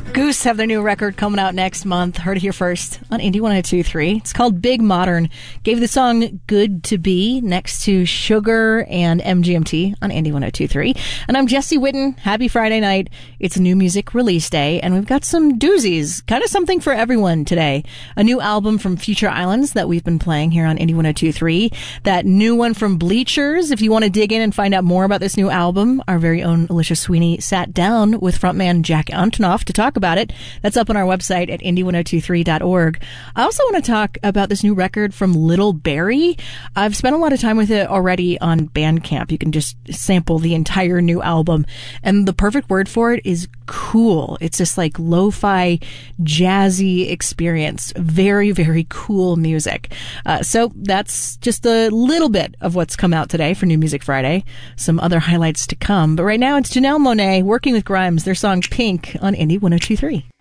Goose have their new record coming out next month. Heard it here first on Indie 102.3. It's called Big Modern. Gave the song Good to Be next to Sugar and MGMT on Indie 102.3. And I'm Jesse Whitten. Happy Friday night. It's new music release day, and we've got some doozies. Kind of something for everyone today. A new album from Future Islands that we've been playing here on Indie 102.3. That new one from Bleachers. If you want to dig in and find out more about this new album, our very own Alicia Sweeney sat down with frontman Jack Antonoff to talk about it. That's up on our website at indie1023.org. I also want to talk about this new record from Little Barrie. I've spent a lot of time with it already on Bandcamp. You can just sample the entire new album. And the perfect word for it is cool. It's this like lo-fi, jazzy experience. Very, very cool music. So that's just a little bit of what's come out today for New Music Friday. Some other highlights to come. But right now it's Janelle Monáe working with Grimes, their song Pink on Indie 102.3.